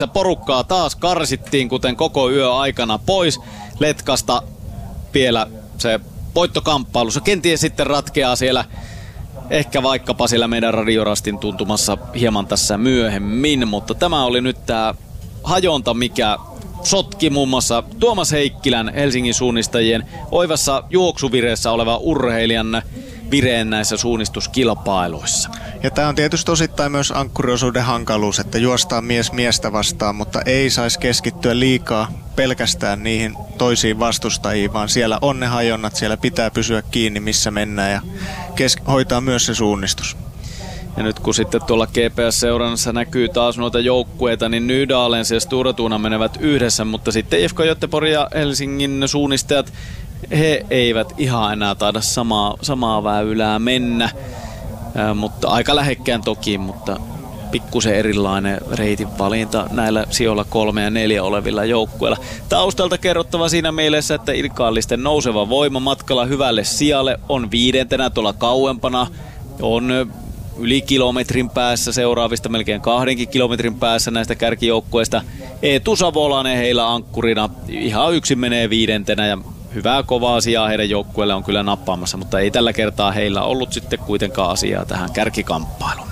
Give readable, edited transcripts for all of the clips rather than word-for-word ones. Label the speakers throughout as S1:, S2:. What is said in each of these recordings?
S1: Porukkaa taas karsittiin, kuten koko yö aikana pois. Letkasta vielä se voittokamppailu. Se kenties sitten ratkeaa siellä, ehkä vaikkapa siellä meidän Radiorastin tuntumassa hieman tässä myöhemmin. Mutta tämä oli nyt tämä hajonta, mikä sotki muun muassa Tuomas Heikkilän, Helsingin suunnistajien, oivassa juoksuvireessä oleva urheilijan vireen näissä suunnistuskilpailuissa.
S2: Ja tämä on tietysti osittain myös ankkuriosuuden hankaluus, että juostaan mies miestä vastaan, mutta ei saisi keskittyä liikaa pelkästään niihin toisiin vastustajiin, vaan siellä on ne hajonnat, siellä pitää pysyä kiinni missä mennään ja hoitaa myös se suunnistus.
S1: Ja nyt kun sitten tuolla GPS-seurannassa näkyy taas noita joukkueita, niin Nydalens ja Stora Tuna menevät yhdessä, mutta sitten IFK Göteborg ja Helsingin suunnistajat, he eivät ihan enää taida samaa väylää mennä, mutta aika lähekkään toki, mutta pikkusen erilainen reitin valinta näillä sijoilla 3 ja 4 olevilla joukkueilla. Taustalta kerrottava siinä mielessä, että Ilkaalisten nouseva voima matkalla hyvälle sijalle on 5. tuolla kauempana, on yli kilometrin päässä seuraavista, melkein 2 kilometrin päässä näistä kärkijoukkueista. Eetu Savolainen heillä ankkurina ihan yksin menee 5. ja hyvää kovaa sijaa heidän joukkueelle on kyllä nappaamassa, mutta ei tällä kertaa heillä ollut sitten kuitenkaan asiaa tähän kärkikamppailuun.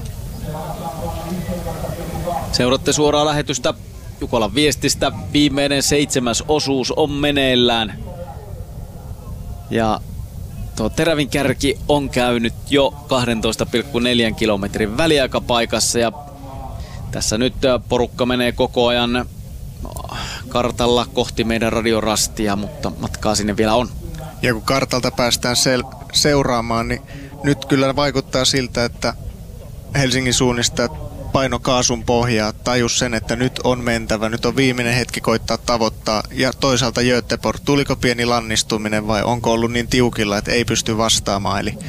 S1: Seuratte suoraa lähetystä Jukolan viestistä. Viimeinen 7. osuus on meneillään. Ja tuo terävin kärki on käynyt jo 12,4 kilometrin väliaikapaikassa ja tässä nyt porukka menee koko ajan kartalla kohti meidän Radiorastia, mutta matkaa sinne vielä on.
S2: Ja kun kartalta päästään seuraamaan, niin nyt kyllä vaikuttaa siltä, että Helsingin suunnistajat paino kaasun pohjaa, tajus sen, että nyt on mentävä, nyt on viimeinen hetki koittaa tavoittaa. Ja toisaalta Göteborg, tuliko pieni lannistuminen vai onko ollut niin tiukilla, että ei pysty vastaamaan. Eli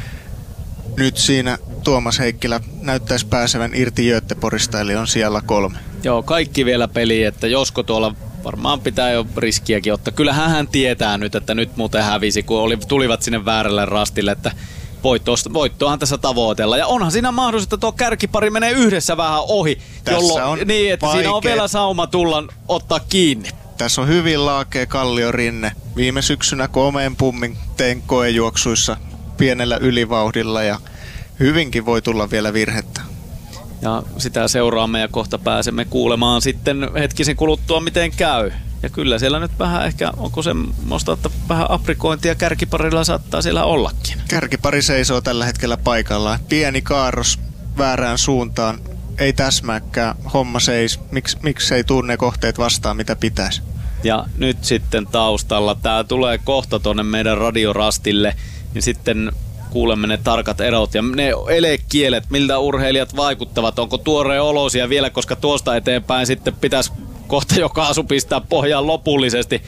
S2: nyt siinä Tuomas Heikkilä näyttäisi pääsevän irti Göteborgista, eli on siellä 3.
S1: Joo, kaikki vielä peli, että josko tuolla varmaan pitää jo riskiäkin ottaa. Kyllähän hän tietää nyt, että nyt muuten hävisi, kun tulivat sinne väärälle rastille, että voittoahan tässä tavoitella. Ja onhan siinä mahdollista, että tuo kärkipari menee yhdessä vähän ohi,
S2: jolloin
S1: niin, että siinä on vielä sauma tulla ottaa kiinni.
S2: Tässä on hyvin laakea kalliorinne. Viime syksynä Komeen pummin tein koejuoksuissa pienellä ylivauhdilla ja hyvinkin voi tulla vielä virhettä.
S1: Ja sitä seuraamme ja kohta pääsemme kuulemaan sitten hetkisen kuluttua miten käy. Ja kyllä siellä nyt vähän ehkä, onko semmoista, että vähän aprikointia kärkiparilla saattaa siellä ollakin.
S2: Kärkipari seisoo tällä hetkellä paikallaan. Pieni kaarros väärään suuntaan. Ei täsmääkään. Homma seis. Miksi ei tuu ne kohteet vastaan, mitä pitäisi?
S1: Ja nyt sitten taustalla, tää tulee kohta tonne meidän Radiorastille, niin sitten kuulemme ne tarkat erot ja ne elekielet, miltä urheilijat vaikuttavat. Onko tuoreen olosia vielä, koska tuosta eteenpäin sitten pitäisi kohta jo kaasu pistää pohjaan lopullisesti.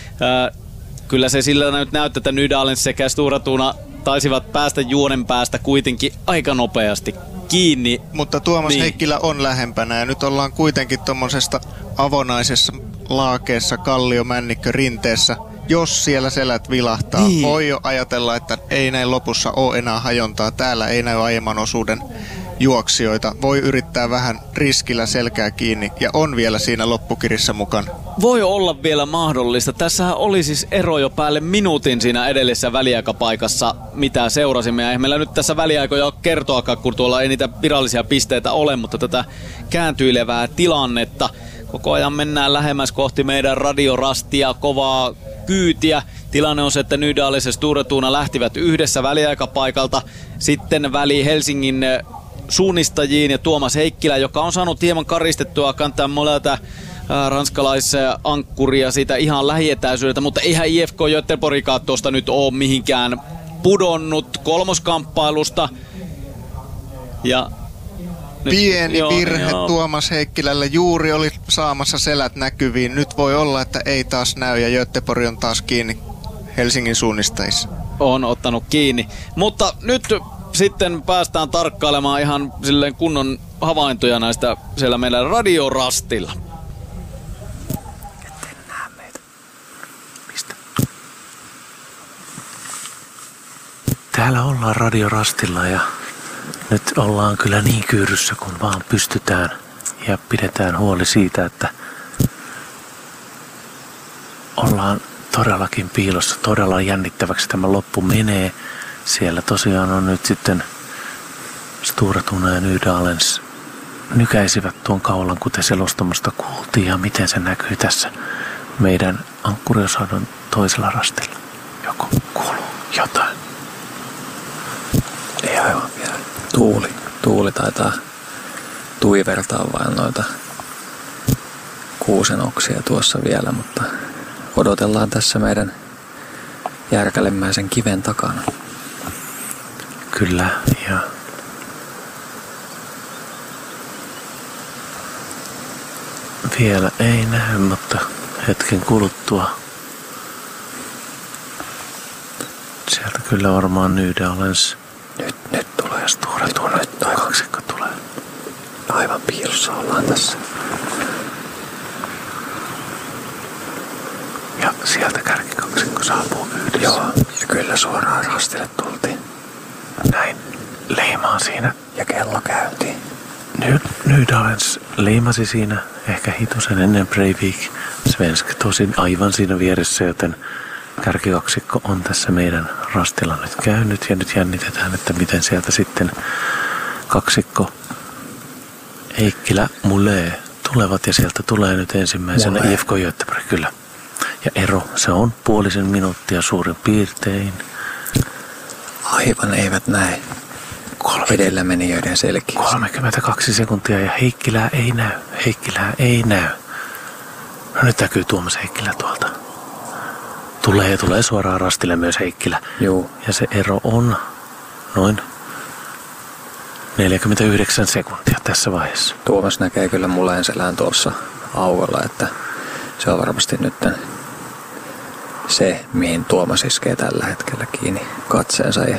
S1: Kyllä se sillä nyt näyttää, että Nydalens sekä Stora Tuna taisivat päästä juonen päästä kuitenkin aika nopeasti kiinni.
S2: Mutta Tuomas Heikkilä on lähempänä ja nyt ollaan kuitenkin tuommoisesta avonaisessa laakeessa kallio-männikkö rinteessä. Jos siellä selät vilahtaa, voi jo ajatella, että ei näin lopussa ole enää hajontaa. Täällä ei näy aiemman osuuden juoksijoita. Voi yrittää vähän riskillä selkää kiinni ja on vielä siinä loppukirissä mukana.
S1: Voi olla vielä mahdollista. Tässähän oli siis ero jo päälle minuutin siinä edellisessä väliaikapaikassa, mitä seurasimme. Ja ei meillä nyt tässä väliaikoja ole kertoakaan, kun tuolla ei niitä virallisia pisteitä ole, mutta tätä kääntyilevää tilannetta. Koko ajan mennään lähemmäs kohti meidän Radiorastia, kovaa kyytiä. Tilanne on se, että Nydalens ja Stora Tuna lähtivät yhdessä väliaikapaikalta. Sitten väli Helsingin suunnistajiin ja Tuomas Heikkilä, joka on saanut hieman karistettua kantaa molelta ranskalaisankkuria siitä ihan lähietäisyydeltä, mutta eihän IFK Göteborgikaan tuosta nyt ole mihinkään pudonnut kolmoskamppailusta. Ja
S2: pieni virhe Tuomas Heikkilälle, juuri oli saamassa selät näkyviin. Nyt voi olla, että ei taas näy ja Göteborg on taas kiinni Helsingin suunnistajissa.
S1: On ottanut kiinni, mutta nyt sitten päästään tarkkailemaan ihan silleen kunnon havaintoja näistä siellä meidän Radiorastilla.
S3: Ette näe meitä. Mistä? Täällä ollaan Radiorastilla ja nyt ollaan kyllä niin kyyryssä kun vaan pystytään. ja pidetään huoli siitä, että ollaan todellakin piilossa. Todella jännittäväksi tämä loppu menee. Siellä tosiaan on nyt sitten Stora Tuna ja Nydalens nykäisivät tuon kaulan, kuten selostamasta kuultiin, ja miten se näkyy tässä meidän ankkuriosadon toisella rastilla. Joku kuuluu jotain.
S4: Ei aivan vielä. Tuuli taitaa tuivertaa vain noita kuusenoksia tuossa vielä, mutta odotellaan tässä meidän järkälemäisen kiven takana.
S3: Kyllä, ja vielä ei näy, mutta hetken kuluttua sieltä kyllä varmaan Nydalens.
S4: Nyt tulee
S3: Stora Tuna, nyt toi kaksikko tulee.
S4: Aivan piilossa ollaan tässä.
S3: Ja sieltä kärkikaksikko saapuu yhdessä.
S4: Joo, ja kyllä suoraan rastille tultiin.
S3: Näin leimaa siinä.
S4: Ja kello käyntiin.
S3: Nydalens leimasi siinä ehkä hitusen ennen Breivik. Svensk tosin aivan siinä vieressä, joten kärkikaksikko on tässä meidän rastilla nyt käynyt. Ja nyt jännitetään, että miten sieltä sitten kaksikko Heikkilä Mulee tulevat. Ja sieltä tulee nyt ensimmäisenä IFK Göteborg, kyllä. Ja ero, se on puolisen minuuttia suurin piirtein.
S4: Aivan eivät näe edellä menijöiden selkeästi.
S3: 32 sekuntia ja Heikkilää ei näy. No nyt näkyy Tuomas Heikkilä tuolta. Tulee suoraan rastille myös Heikkilä.
S4: Joo.
S3: Ja se ero on noin 49 sekuntia tässä vaiheessa.
S4: Tuomas näkee kyllä Muleen selään tuossa aukolla, että se on varmasti nyt se, mihin Tuomas iskee tällä hetkellä kiinni katseensa. Ja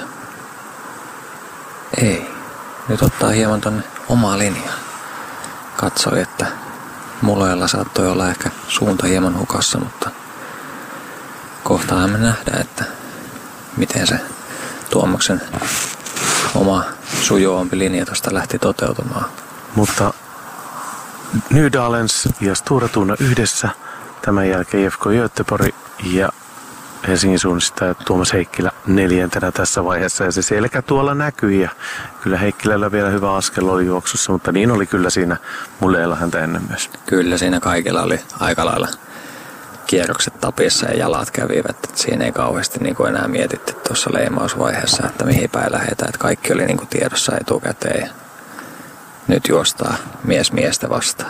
S4: ei. Nyt ottaa hieman tonne omaa linjaa. Katsoi, että Muleella saattoi olla ehkä suunta hieman hukassa, mutta kohtaan me nähdään, että miten se Tuomaksen oma sujuvampi linja tuosta lähti toteutumaan.
S3: Mutta Nydalens ja Stora Tuna yhdessä. Tämän jälkeen IFK Göteborg ja Helsingin suunnistaja Tuomas Heikkilä neljäntenä tässä vaiheessa. Ja se selkä tuolla näkyi. Ja kyllä Heikkilällä vielä hyvä askel oli juoksussa, mutta niin oli kyllä siinä Muleella häntä ennen myös.
S4: Kyllä siinä kaikilla oli aika lailla kierrokset tapissa ja jalat kävivät. Että siinä ei kauheasti niin kuin enää mietitty tuossa leimausvaiheessa, että mihin päin lähdetään. Että kaikki oli niin kuin tiedossa etukäteen. Nyt juostaa mies miestä vastaan.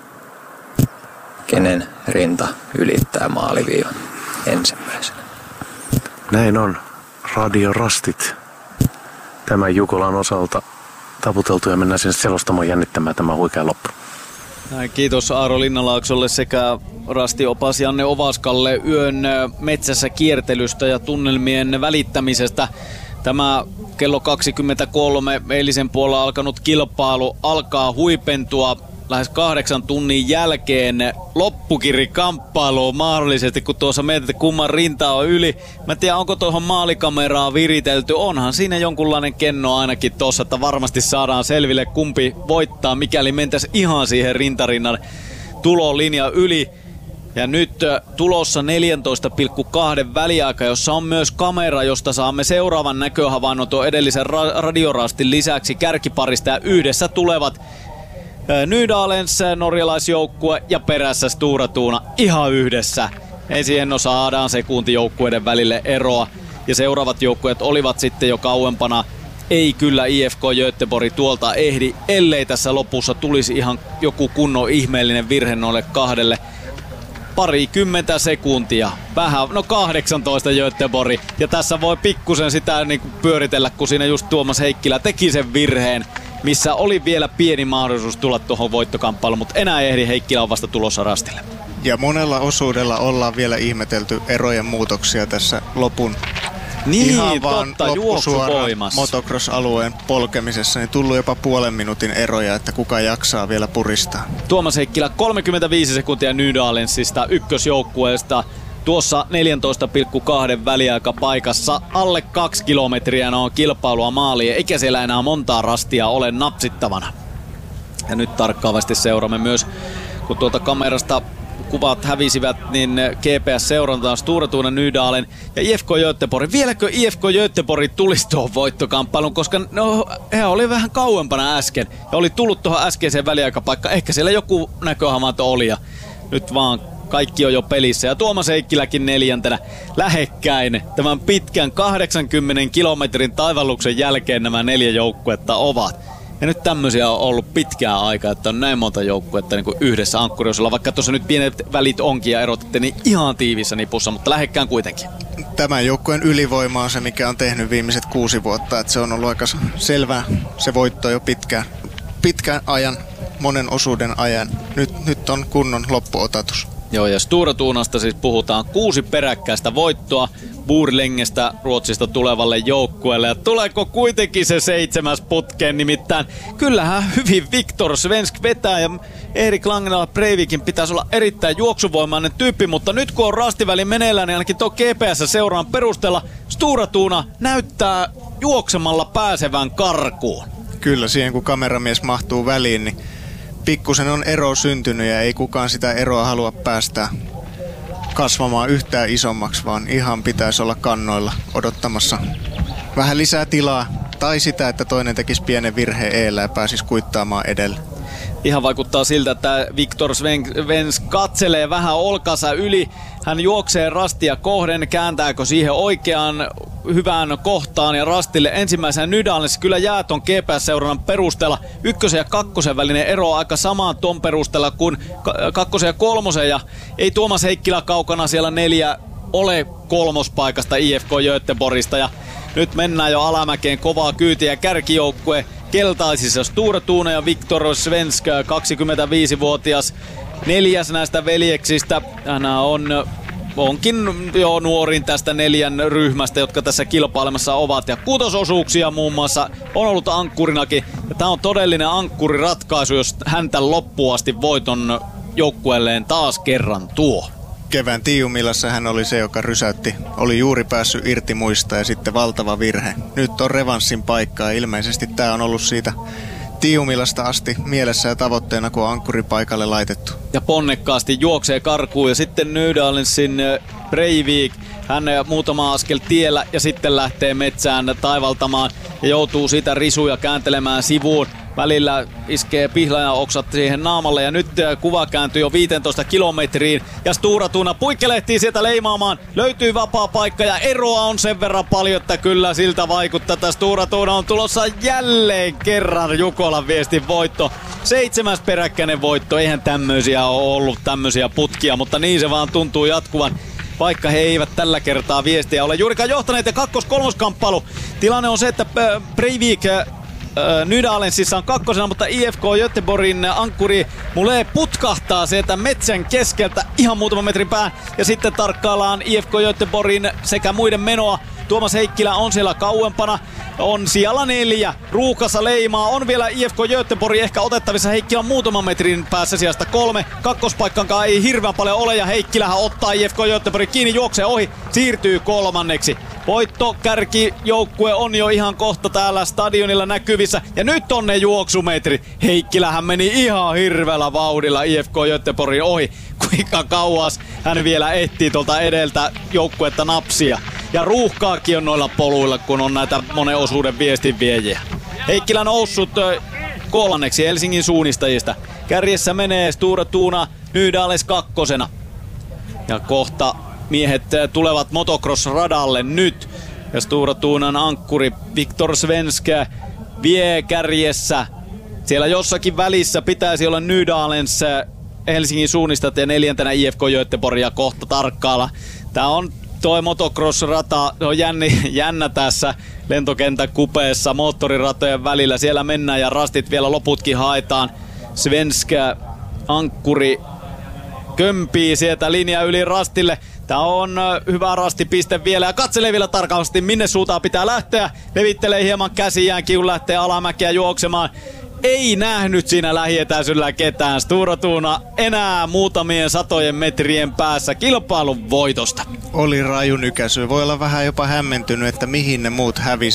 S4: Kenen rinta ylittää maaliviivan ensimmäisenä.
S3: Näin on. Radiorastit tämän Jukolan osalta taputeltu ja mennään sinne selostamaan jännittämään tämä huikea loppu.
S1: Näin, kiitos Aaro Linnalaaksolle sekä rastiopas Janne Ovaskalle yön metsässä kiertelystä ja tunnelmien välittämisestä. Tämä kello 23 eilisen puolella alkanut kilpailu alkaa huipentua lähes 8 tunnin jälkeen loppukirikamppailuun mahdollisesti, kun tuossa mietit, että kumman rinta on yli. Mä en tiedä, onko tuohon maalikameraa viritelty. Onhan siinä jonkunlainen kenno ainakin tuossa, että varmasti saadaan selville, kumpi voittaa, mikäli mentäisi ihan siihen rintarinnan tulolinjan yli. Ja nyt tulossa 14,2 väliaika, jossa on myös kamera, josta saamme seuraavan näköhavainnon tuon edellisen radiorastin lisäksi kärkiparista. Ja yhdessä tulevat Nydalens norjalaisjoukkue ja perässä Stora Tuna ihan yhdessä. Ensin saadaan sekuntijoukkueiden välille eroa. Ja seuraavat joukkueet olivat sitten jo kauempana. Ei kyllä IFK Göteborg tuolta ehdi, ellei tässä lopussa tulisi ihan joku kunnon ihmeellinen virhe noille kahdelle. Parikymmentä sekuntia. Vähän, 18 Göteborg. Ja tässä voi pikkusen sitä niin kuin pyöritellä, kun siinä just Tuomas Heikkilä teki sen virheen, missä oli vielä pieni mahdollisuus tulla tuohon voittokamppailuun, mutta enää ehdi, Heikkilä on vasta tulossa rastille.
S2: Ja monella osuudella ollaan vielä ihmetelty erojen muutoksia tässä lopun.
S1: Niin,
S2: ihan vaan
S1: totta, juoksuvoimassa.
S2: Motocross-alueen polkemisessa, niin tullut jopa puolen minuutin eroja, että kuka jaksaa vielä puristaa.
S1: Tuomas Heikkilä 35 sekuntia Nydalensista ykkösjoukkueesta. Tuossa 14,2 väliaika paikassa. Alle 2 kilometriä on kilpailua maaliin, eikä siellä enää montaa rastia ole napsittavana. Ja nyt tarkkaavasti seuraamme myös, kun tuolta kamerasta kuvat hävisivät, niin GPS seurantaan Stora Tuna Nydalen ja IFK Göteborg. Vieläkö IFK Göteborg tulisi tuohon voittokamppailun, koska no, he oli vähän kauempana äsken ja oli tullut tuohon äskeiseen väliaikapaikkaan. Ehkä siellä joku näköhavainto oli ja nyt vaan kaikki on jo pelissä. Ja Tuomas Heikkiläkin 4. lähekkäin tämän pitkän 80 kilometrin taivalluksen jälkeen nämä 4 joukkuetta ovat. Ja nyt tämmöisiä on ollut pitkään aikaa, että on näin monta joukkuetta niin kuin yhdessä ankkuriosalla, vaikka tuossa nyt pienet välit onkin ja erotitte niin ihan tiivissä nipussa, mutta lähekkään kuitenkin.
S2: Tämän joukkueen ylivoima on se, mikä on tehnyt viimeiset 6 vuotta, että se on ollut aika selvää se voitto jo pitkän ajan, monen osuuden ajan. Nyt on kunnon loppuotatus.
S1: Joo, ja Stora Tunasta siis puhutaan 6 peräkkäistä voittoa Borlängestä Ruotsista tulevalle joukkueelle. Ja tuleeko kuitenkin se 7. putkeen, nimittäin kyllähän hyvin Viktor Svensk vetää ja Erik Langenala Breivikin pitäisi olla erittäin juoksuvoimainen tyyppi, mutta nyt kun on rastiväli meneillään, niin ainakin tuo GPS-seuraan perusteella Stora Tuna näyttää juoksemalla pääsevän karkuun.
S2: Kyllä, siihen kun kameramies mahtuu väliin, niin pikkusen on ero syntynyt ja ei kukaan sitä eroa halua päästää kasvamaan yhtään isommaksi, vaan ihan pitäisi olla kannoilla odottamassa vähän lisää tilaa tai sitä, että toinen tekisi pienen virheen eellä ja pääsisi kuittaamaan edelle.
S1: Ihan vaikuttaa siltä, että Viktor Svensk katselee vähän olkansa yli. Hän juoksee rastia kohden, kääntääkö siihen oikeaan hyvään kohtaan ja rastille ensimmäisenä Nydalen. Kyllä jää ton GPS-seurannan perusteella. 1. ja 2. välinen ero on aika samaan ton perusteella kuin 2. ja 3. Ja ei Tuomas Heikkilä kaukana siellä 4 ole 3. paikasta IFK Göteborgista. Ja nyt mennään jo alamäkeen kovaa kyytiä ja kärkijoukkue keltaisissa Stora Tuna ja Viktor Svensk, 25-vuotias 4. näistä veljeksistä. Hän onkin jo nuorin tästä 4 ryhmästä, jotka tässä kilpailemassa ovat. Ja kutososuuksia muun muassa on ollut ankkurinakin. Ja tämä on todellinen ankkuriratkaisu, jos häntä loppuun asti voiton joukkueelleen taas kerran tuo.
S2: Kevään Tiiumilassa hän oli se, joka rysäytti. Oli juuri päässyt irti muista ja sitten valtava virhe. Nyt on revanssin paikkaa. Ilmeisesti tämä on ollut siitä Tiiumilasta asti mielessä ja tavoitteena, kun on ankkuripaikalle laitettu.
S1: Ja ponnekkaasti juoksee karkuun ja sitten Nydalensin Breivik. Hän muutama askel tiellä ja sitten lähtee metsään taivaltamaan ja joutuu siitä risuja kääntelemään sivuun. Välillä iskee pihlajan oksat siihen naamalle ja nyt kuva kääntyy jo 15 kilometriin. Ja Stora Tuna puikkelehtii sieltä leimaamaan. Löytyy vapaa paikka ja eroa on sen verran paljon, että kyllä siltä vaikuttaa, että Stora Tuna on tulossa jälleen kerran Jukolan viestin voitto. 7. peräkkäinen voitto. Eihän tämmöisiä ole ollut, tämmöisiä putkia, mutta niin se vaan tuntuu jatkuvan. Vaikka he eivät tällä kertaa viestiä ole juurikaan johtaneet ja 2-3 kamppailu. Tilanne on se, että Breivik Nydalensissa on 2, mutta IFK Göteborgin ankkuri Mule putkahtaa sieltä metsän keskeltä ihan muutaman metrin päähän. Ja sitten tarkkaillaan IFK Göteborgin sekä muiden menoa. Tuomas Heikkilä on siellä kauempana. On siellä 4. Ruukassa leimaa. On vielä IFK Göteborg ehkä otettavissa. Heikkilä on muutaman metrin päässä sijasta 3. Kakkospaikkankaan ei hirveän paljon ole. Ja Heikkilähän ottaa IFK Göteborg kiinni, juoksee ohi. Siirtyy 3. Voitto kärkijoukkue on jo ihan kohta täällä stadionilla näkyvissä. Ja nyt on ne juoksumetrit. Heikkilähän meni ihan hirveällä vauhdilla IFK Göteborgin ohi. Kuinka kauas hän vielä etsii tuolta edeltä joukkuetta napsia. Ja ruuhkaakin on noilla poluilla, kun on näitä monen osuuden viestinviejiä. Heikkilä noussut 3. Helsingin suunnistajista. Kärjessä menee Stora Tuna Nydales 2. Ja kohta miehet tulevat motocross-radalle nyt. Ja Stora Tunan ankkuri Viktor Svensk vie kärjessä. Siellä jossakin välissä pitäisi olla Nydalens Helsingin suunnistajat ja 4. IFK Göteborgia kohta tarkkailla. Tää on toi motocross-rata, on jännä tässä lentokentän kupeessa moottoriratojen välillä. Siellä mennään ja rastit vielä loputkin haetaan. Svensk ankkuri kömpii sieltä linja yli rastille. Tää on hyvä rastipiste vielä ja katselee vielä tarkasti minne suuntaan pitää lähteä. Levittelee hieman käsiään, kun lähtee alamäkeä juoksemaan. Ei nähnyt siinä lähietäisyydellä ketään. Stora Tuna enää muutamien satojen metrien päässä kilpailun voitosta.
S2: Oli raju nykäisy. Voi olla vähän jopa hämmentynyt, että mihin ne muut häviset.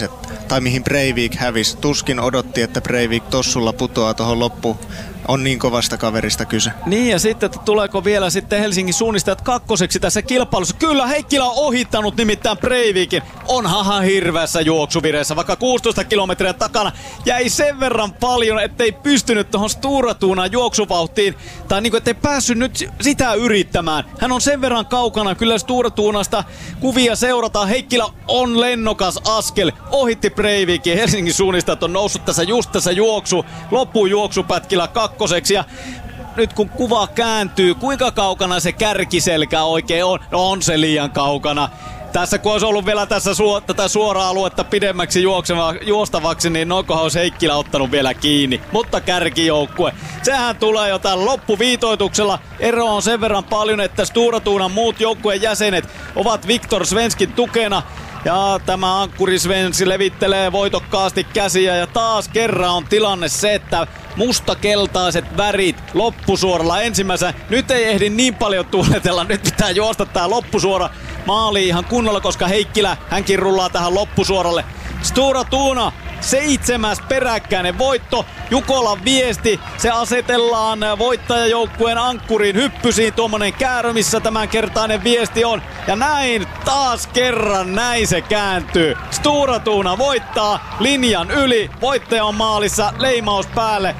S2: tai mihin Breivik hävisi. Tuskin odotti, että Breivik tossulla putoaa tuohon loppuun. On niin kovasta kaverista kyse.
S1: Niin ja sitten, että tuleeko vielä sitten Helsingin suunnistajat kakkoseksi tässä kilpailussa. Kyllä Heikkilä on ohittanut nimittäin Breivikin. Onhan hirveässä juoksuvireessä, vaikka 16 kilometriä takana. Jäi sen verran paljon, ettei pystynyt tuohon Stora Tuunan juoksuvauhtiin. Tai niin kuin, ettei päässyt nyt sitä yrittämään. Hän on sen verran kaukana kyllä Stora Tuunasta. Kuvia seurataan. Heikkilä on lennokas askel. Ohitti Breivikin. Helsingin suunnistajat on noussut tässä just tässä loppujuoksupätkillä kakkoseksi. Ja nyt kun kuva kääntyy, kuinka kaukana se kärkiselkä oikein on? No on se liian kaukana. Tässä kun olisi ollut vielä tässä tätä suoraa aluetta pidemmäksi juostavaksi, niin noinkohan olisi Heikkilä ottanut vielä kiinni. Mutta kärkijoukkue, sehän tulee jo tällä loppuviitoituksella. Ero on sen verran paljon, että Stora Tuunan muut joukkueen jäsenet ovat Viktor Svenskin tukena. Ja tämä ankkuri Svensi levittelee voitokkaasti käsiä ja taas kerran on tilanne se, että mustakeltaiset värit loppusuoralla ensimmäisenä. Nyt ei ehdi niin paljon tuuletella, nyt pitää juosta tää loppusuora maaliin ihan kunnolla, koska Heikkilä, hänkin rullaa tähän loppusuoralle. Stora Tuuna, 7. peräkkäinen voitto. Jukolan viesti, se asetellaan voittajajoukkueen ankkuriin hyppysiin. Tuommoinen käärö, missä tämänkertainen viesti on. Ja näin taas kerran, näin se kääntyy. Stora Tuuna voittaa linjan yli. Voittaja on maalissa, leimaus päälle.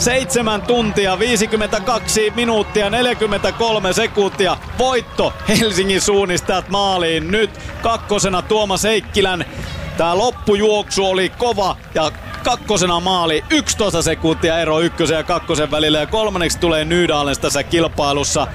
S1: 7 tuntia, 52 minuuttia, 43 sekuntia. Voitto Helsingin suunnistajat maaliin nyt. Kakkosena Tuomas Heikkilän. Tää loppujuoksu oli kova ja kakkosena maali 11 sekuntia ero ykkösen ja kakkosen välillä. Ja kolmanneksi tulee Nydalens tässä kilpailussa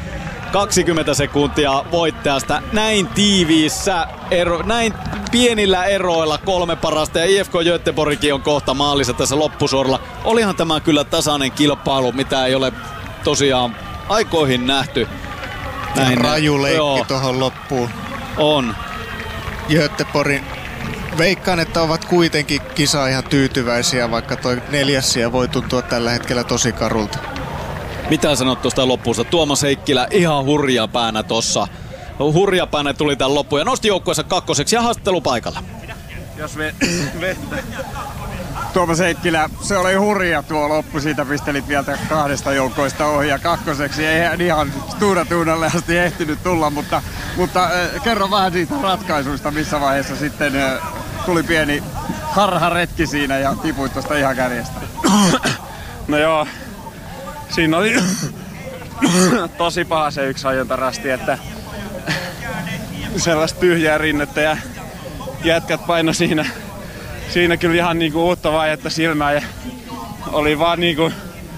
S1: 20 sekuntia voittajasta. Näin tiiviissä näin pienillä eroilla 3 parasta ja IFK Göteborgkin on kohta maalissa tässä loppusuoralla. Olihan tämä kyllä tasainen kilpailu, mitä ei ole tosiaan aikoihin nähty.
S2: Näin raju leikki tuohon loppuun.
S1: On.
S2: Göteborgin veikkaan, että ovat kuitenkin kisaan ihan tyytyväisiä, vaikka toi 4. sija voi tuntua tällä hetkellä tosi karulta.
S1: Mitä sanot tuosta loppuusta? Tuomas Heikkilä ihan hurja päänä tossa. Hurja päänä tuli tän loppuun ja nosti joukkueensa kakkoseksi ja haastattelupaikalla.
S5: Jos vettä. Tuomas Heikkilä, se oli hurja tuo loppu, siitä pistelit vielä 2 joukkoista ohi ja kakkoseksi. Ei ihan Stora Tuunalle asti ehtinyt tulla, mutta kerro vähän siitä ratkaisuista, missä vaiheessa sitten tuli pieni harharetki siinä ja tipuit tuosta ihan kärjestä.
S6: No joo, siinä oli tosi paha se yksi ajontarasti, että sellaista tyhjää rinnettä ja jätkät paino siinä kyllä ihan niinku uutta vaihetta silmään ja oli vaan niinku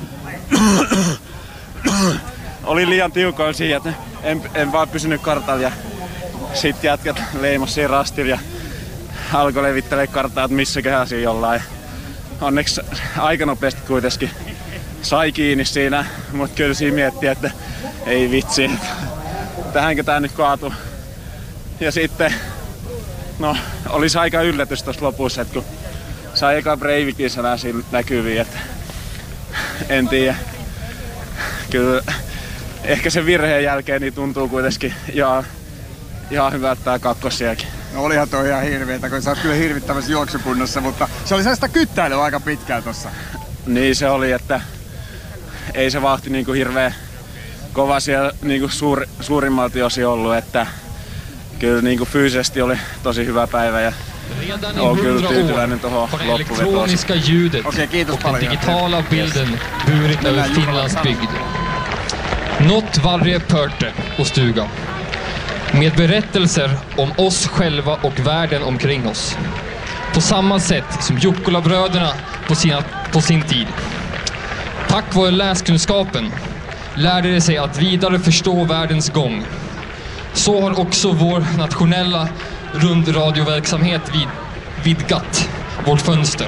S6: oli liian tiukoin siinä, että en vaan pysynyt kartalla ja sit jätkät leimas siinä rastilla ja alkoi levittelee karttaa, että missäköhän siinä ollaan. Onneksi aika nopeasti kuitenkin sai kiinni siinä, mutta kyllä siinä miettii, että ei vitsi, että tähänkö tää nyt kaatu. Ja sitten, no olisi aika yllätys tuossa lopussa, että kun sai eka Breivikin sanaa siinä näkyviin, että en tiedä. Kyllä ehkä sen virheen jälkeen niin tuntuu kuitenkin ihan hyvältä tää kakkossiakin.
S5: No olihan toi ihan hirveetä, kun sä oot kyllä hirvittävässä juoksukunnossa, mutta se oli sellaista kyttäilyä aika pitkään tossa.
S6: Niin se oli, että ei se vauhti niinku hirveän kova siellä niinku suurimmalti osin ollut, että kyllä niinku fyysisesti oli tosi hyvä päivä ja olen kyllä tyytyväinen tuohon loppuvetoon.
S5: Okei, kiitos paljon.
S7: Digitala bilden burit över Finlands bygd. Nått varje pörte och stuga. Med berättelser om oss själva och världen omkring oss. På samma sätt som Jukkola-bröderna på sin tid. Tack vare läskunskapen lärde de sig att vidare förstå världens gång. Så har också vår nationella rundradioverksamhet vidgat vårt fönster.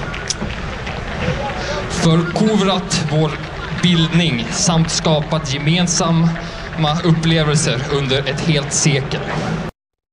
S7: Förkovrat vår bildning samt skapat gemensamma upplevelser under ett helt sekel.